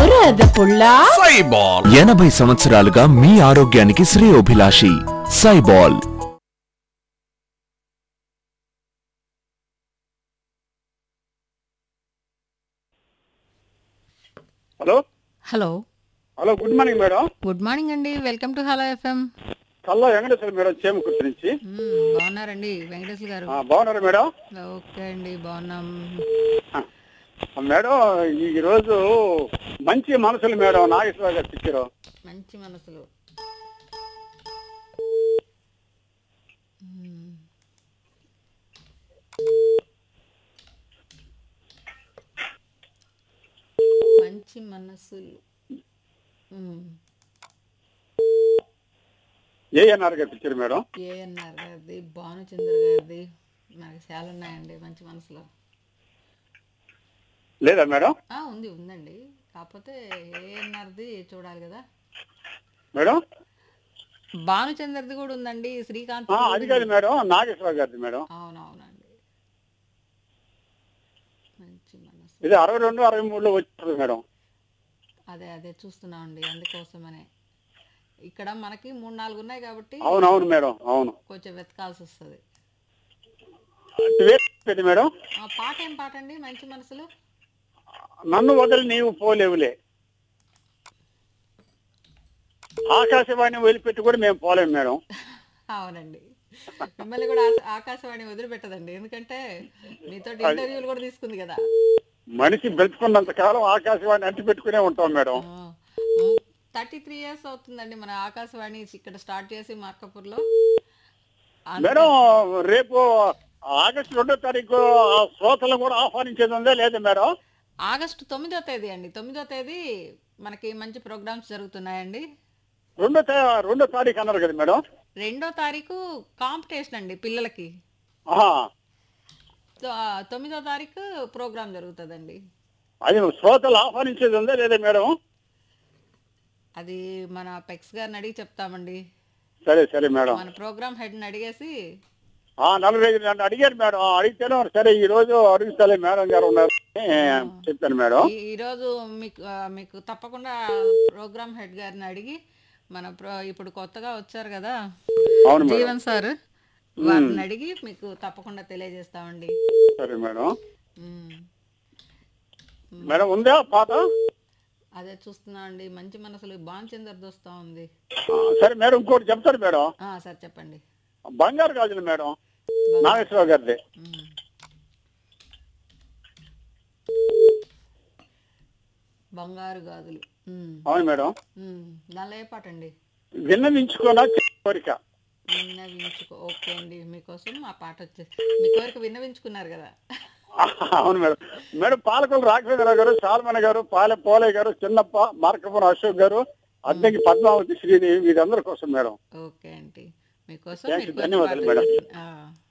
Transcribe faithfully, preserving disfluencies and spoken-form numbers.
బురద పుల్ల సైబాల్ ఎనభై సంవత్సరాలుగా మీ ఆరోగ్యానికి శ్రేయోభిలాషి సైబాల్. Hello hello hello good morning madam. Good morning అండి. Welcome to hello FM. కల్లా వెంకటేశ్వర మేడం చేమకుర్తి నుంచి. బాగున్నారండి వెంకటేశ్వర గారు? బాగున్నారా మేడం? ఓకే అండి, బాగున్నాం మేడం. ఈ రోజు మంచి మనసులు మేడం నాగేశ్వర గారు పిక్చర్. మంచి మనసులు. మంచి మనసులు ఏఎన్ఆర్ గారు పిక్చర్ మేడం. ఏఎన్ఆర్ గారిది, భానుచంద్ర గారిది. నాకు చాలా ఉన్నాయండి మంచి మనసులో. లేదా మేడం? ఉంది ఉందండి, కాకపోతే ఏఎన్ఆర్ది చూడాలి కదా మేడం. భానుచంద్రది కూడా ఉందండి, శ్రీకాంత్. అది కాదు మేడం, నాగేశ్వర గారిది మేడం. అవునవునండి, మంచి మనసు. ఇది అరవై రెండు అరవై మూడులో వచ్చింది మేడం. అదే అదే చూస్తున్నామండి, అందుకోసమనే. ఇక్కడ మనకి మూడు నాలుగు ఉన్నాయి కాబట్టి అవునవును మేడం, అవును, కొంచెం వెతకాల్సి వస్తుంది. మేడం పాట ఏం పాట అండి? మంచి మనసులు. నన్ను వదిలి నీవు పోలేవులే. ఆకాశవాణి వదిలిపెట్టి కూడా మేము పోలేము మేడం. అవునండి, మిమ్మల్ని కూడా ఆకాశవాణి వదిలిపెట్టదండి, ఎందుకంటే మీతో ఇంటర్వ్యూలు కూడా తీసుకుంది కదా. మనిషి బ్రతుకున్నంత కాలం ఆకాశవాణి అంటి పెట్టుకునే ఉంటాం మేడం. థర్టీ త్రీ ఇయర్స్ అవుతుందండి మన ఆకాశవాణి ఇక్కడ స్టార్ట్ చేసి మార్కాపూర్లో. మేడం రేపు ఆగస్టు రెండో తారీఖు శ్రోతలను కూడా ఆహ్వానించేది ఉందా లేదా మేడం? ఆగస్టు తొమ్మిదో తేదీ అండి, తొమ్మిదో తేదీ మనకి మంచి ప్రోగ్రామ్స్ జరుగుతున్నాయండి. రెండో రెండో తారీఖు అన్నారు కదా మేడం? రెండో తారీఖు కాంపిటీషన్ అండి పిల్లలకి. తొమ్మిదో తారీఖు ప్రోగ్రామ్ జరుగుతుందండి. అది శ్రోతలు ఆహ్వానించేది ఉందా లేదా మేడం? అది మన పెక్స్ గారిని అడిగి చెప్తామండి. సరే సరే మేడం, మన ప్రోగ్రామ్ హెడ్ ని అడిగేసి. నలభై ఐదు నన్ను అడిగారు మేడం, అడిగితేనే సరే ఈ రోజు అడుగుతాలే మేడం గారు ఉన్నారు చెప్తాను మేడం. ఈ రోజు మీకు మీకు తప్పకుండా ప్రోగ్రామ్ హెడ్ గారిని అడిగి, మన ఇప్పుడు కొత్తగా వచ్చారు కదా జీవన్ సార్, వారిని అడిగి మీకు తప్పకుండా తెలియజేస్తామండి. సరే మేడం. మేడం ఉందా పాట? అదే చూస్తున్నా అండి, మంచి మనసులు భానుచంద్ర దోస్తా ఉంది. సరే మేడం, ఇంకోటి చెప్తారు మేడం. సార్ చెప్పండి. బంగారు గాజులు మేడం, నాగేశ్వరరావు గారిది. బంగారు గాజులు. అవును మేడం. దానిలో ఏ పాట అండి? విన్నవించుకోనా కోరిక. విన్నవించుకో. ఓకే అండి, మీకోసం ఆ పాట వచ్చేసి మీ కోరిక విన్నవించుకున్నారు కదా. అవును మేడం. మేడం పాలకొల్లు రాఘవేంద్రరావు గారు, సాల్మన్ గారు, పాలె పోలయ్య గారు, చిన్నప్ప, మార్కపురం అశోక్ గారు, అద్దెకి పద్మావతి, శ్రీదేవి, వీరందరి కోసం మేడం. ఓకే అండి, మీకోసం. ధన్యవాదాలు మేడం.